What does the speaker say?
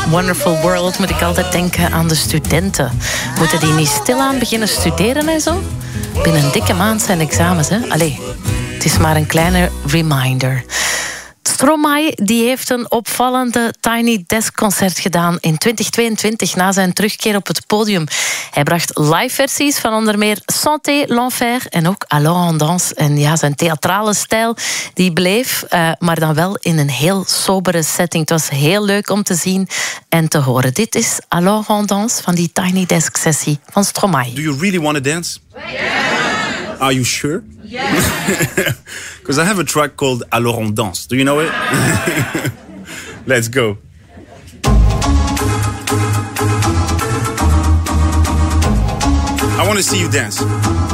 Wonderful World moet ik altijd denken aan de studenten. Moeten die niet stilaan beginnen studeren en zo? Binnen een dikke maand zijn examens, hè? Allee, het is maar een kleine reminder. Stromae die heeft een opvallende Tiny Desk concert gedaan in 2022 na zijn terugkeer op het podium. Hij bracht live versies van onder meer Santé, L'Enfer en ook Alors on danse. En ja, zijn theatrale stijl die bleef, maar dan wel in een heel sobere setting. Het was heel leuk om te zien en te horen. Dit is Alors on danse van die Tiny Desk sessie van Stromae. Do you really want to dance? Yeah. Are you sure? Yeah. Because I have a track called Alors on danse. Do you know it? Let's go. I want to see you dance.